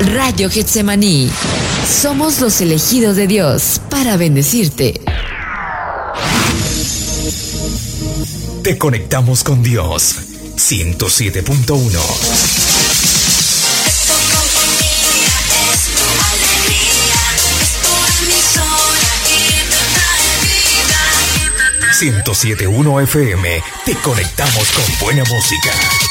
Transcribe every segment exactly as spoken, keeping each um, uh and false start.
Radio Getsemaní. Somos los elegidos de Dios para bendecirte. Te conectamos con Dios. ciento siete punto uno. ciento siete punto uno F M. Te conectamos con buena música.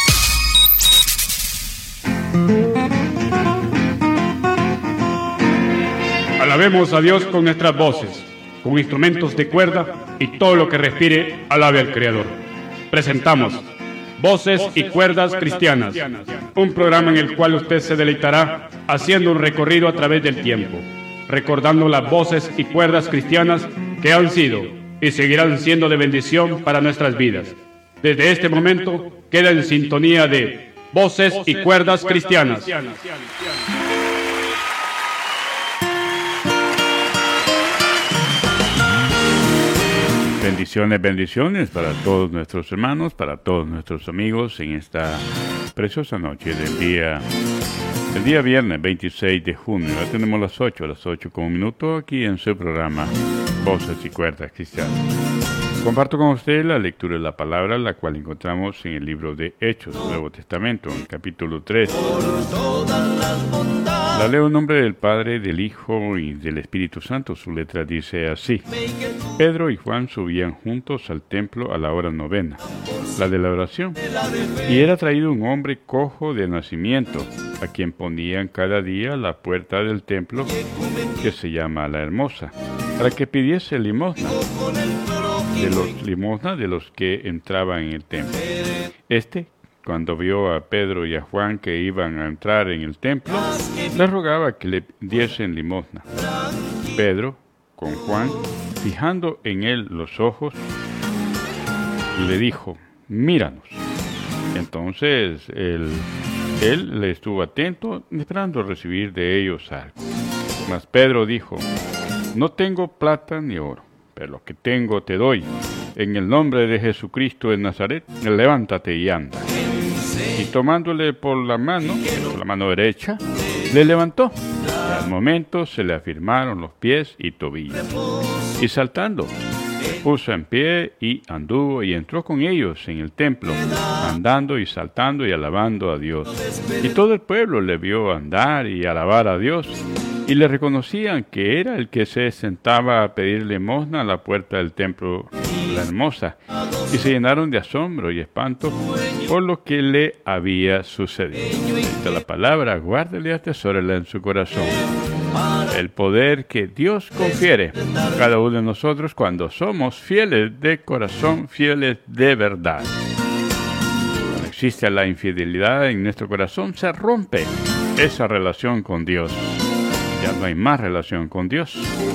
Alabemos a Dios con nuestras voces, con instrumentos de cuerda y todo lo que respire alabe al Creador. Presentamos Voces y Cuerdas Cristianas, un programa en el cual usted se deleitará haciendo un recorrido a través del tiempo, recordando las voces y cuerdas cristianas que han sido y seguirán siendo de bendición para nuestras vidas. Desde este momento queda en sintonía de Voces y Cuerdas Cristianas. Bendiciones, bendiciones para todos nuestros hermanos, para todos nuestros amigos en esta preciosa noche del día, el día viernes veintiséis de junio. Ya tenemos las ocho, las ocho con un minuto aquí en su programa Voces y Cuerdas Cristianas. Comparto con usted la lectura de la palabra, la cual encontramos en el libro de Hechos, Nuevo Testamento, en el capítulo tres. La leo en nombre del Padre, del Hijo y del Espíritu Santo. Su letra dice así: Pedro y Juan subían juntos al templo a la hora novena, la de la oración, y era traído un hombre cojo de nacimiento, a quien ponían cada día a la puerta del templo, que se llama La Hermosa, para que pidiese limosna de los limosna de los que entraban en el templo. Este, cuando vio a Pedro y a Juan que iban a entrar en el templo, les rogaba que le diesen limosna. Pedro, con Juan, fijando en él los ojos, le dijo: míranos. Entonces él, él le estuvo atento, esperando recibir de ellos algo. Mas Pedro dijo: no tengo plata ni oro, pero lo que tengo te doy. En el nombre de Jesucristo de Nazaret, levántate y anda. Y tomándole por la mano, por la mano derecha, le levantó. Y al momento se le afirmaron los pies y tobillos. Y saltando, se puso en pie y anduvo y entró con ellos en el templo, andando y saltando y alabando a Dios. Y todo el pueblo le vio andar y alabar a Dios, y le reconocían que era el que se sentaba a pedir limosna a la puerta del templo La Hermosa, y se llenaron de asombro y espanto por lo que le había sucedido. Esta la palabra, guárdela y atesórela en su corazón. El poder que Dios confiere a cada uno de nosotros cuando somos fieles de corazón, fieles de verdad. Cuando existe la infidelidad en nuestro corazón, se rompe esa relación con Dios. Ya no hay más relación con Dios.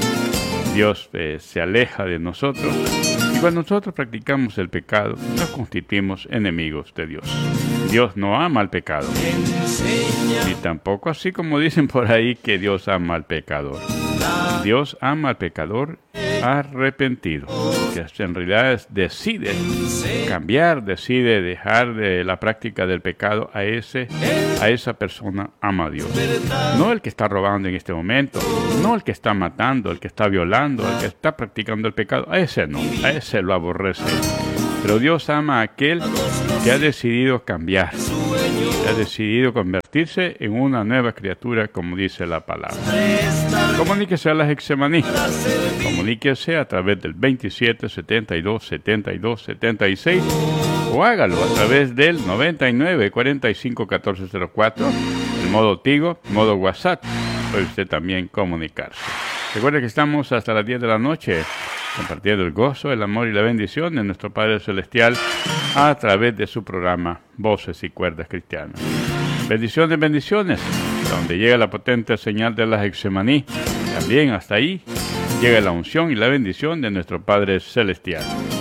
Dios eh, se aleja de nosotros, y cuando nosotros practicamos el pecado, nos constituimos enemigos de Dios. Dios no ama al pecado, ni tampoco, así como dicen por ahí, que Dios ama al pecador. Dios ama al pecador arrepentido, que en realidad decide cambiar, decide dejar de la práctica del pecado. A ese, a esa persona ama a Dios. No el que está robando en este momento, no el que está matando, el que está violando, el que está practicando el pecado. A ese no, a ese lo aborrece. Pero Dios ama a aquel que ha decidido cambiar, que ha decidido convertirse en una nueva criatura, como dice la palabra. Comuníquese a la Getsemaní. Comuníquese a través del veintisiete, setenta y dos, setenta y dos, setenta y seis, o hágalo a través del noventa y nueve, cuarenta y cinco, catorce cero cuatro, el modo Tigo, modo WhatsApp. Puede usted también comunicarse. Recuerde que estamos hasta las diez de la noche compartiendo el gozo, el amor y la bendición de nuestro Padre Celestial a través de su programa Voces y Cuerdas Cristianas. Bendiciones, bendiciones, donde llega la potente señal de la Getsemaní, también hasta ahí llega la unción y la bendición de nuestro Padre Celestial.